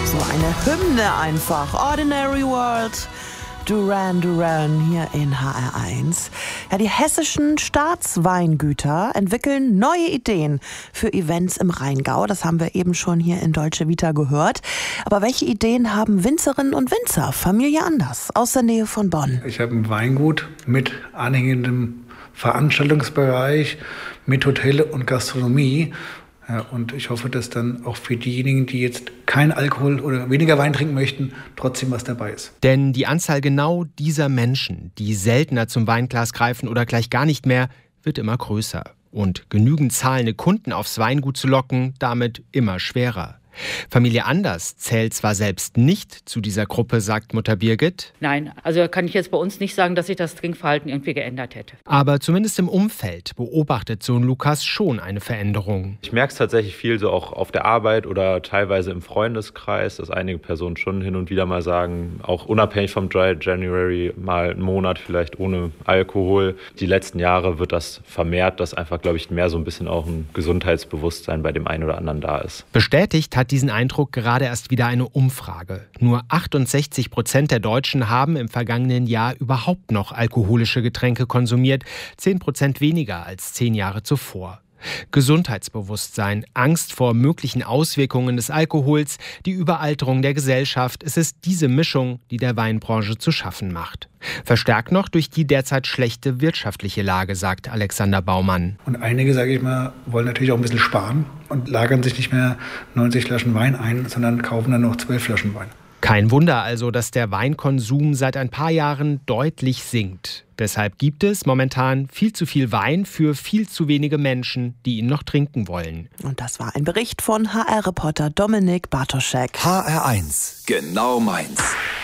So eine Hymne einfach. Ordinary World. Duran Duran hier in HR1. Ja, die hessischen Staatsweingüter entwickeln neue Ideen für Events im Rheingau. Das haben wir eben schon hier in Deutsche Vita gehört. Aber welche Ideen haben Winzerinnen und Winzer? Familie Anders aus der Nähe von Bonn. Ich habe ein Weingut mit anhängendem Veranstaltungsbereich, mit Hotel und Gastronomie. Ja, und ich hoffe, dass dann auch für diejenigen, die jetzt keinen Alkohol oder weniger Wein trinken möchten, trotzdem was dabei ist. Denn die Anzahl genau dieser Menschen, die seltener zum Weinglas greifen oder gleich gar nicht mehr, wird immer größer. Und genügend zahlende Kunden aufs Weingut zu locken, damit immer schwerer. Familie Anders zählt zwar selbst nicht zu dieser Gruppe, sagt Mutter Birgit. Nein, also kann ich jetzt bei uns nicht sagen, dass sich das Trinkverhalten irgendwie geändert hätte. Aber zumindest im Umfeld beobachtet Sohn Lukas schon eine Veränderung. Ich merke es tatsächlich viel so auch auf der Arbeit oder teilweise im Freundeskreis, dass einige Personen schon hin und wieder mal sagen, auch unabhängig vom Dry January, mal einen Monat vielleicht ohne Alkohol. Die letzten Jahre wird das vermehrt, dass einfach, glaube ich, mehr so ein bisschen auch ein Gesundheitsbewusstsein bei dem einen oder anderen da ist. Bestätigt hat diesen Eindruck gerade erst wieder eine Umfrage. Nur 68% der Deutschen haben im vergangenen Jahr überhaupt noch alkoholische Getränke konsumiert, 10% weniger als 10 Jahre zuvor. Gesundheitsbewusstsein, Angst vor möglichen Auswirkungen des Alkohols, die Überalterung der Gesellschaft, es ist diese Mischung, die der Weinbranche zu schaffen macht. Verstärkt noch durch die derzeit schlechte wirtschaftliche Lage, sagt Alexander Baumann. Und einige, sage ich mal, wollen natürlich auch ein bisschen sparen und lagern sich nicht mehr 90 Flaschen Wein ein, sondern kaufen dann noch 12 Flaschen Wein. Kein Wunder also, dass der Weinkonsum seit ein paar Jahren deutlich sinkt. Deshalb gibt es momentan viel zu viel Wein für viel zu wenige Menschen, die ihn noch trinken wollen. Und das war ein Bericht von HR-Reporter Dominik Bartoschek. HR1, genau meins.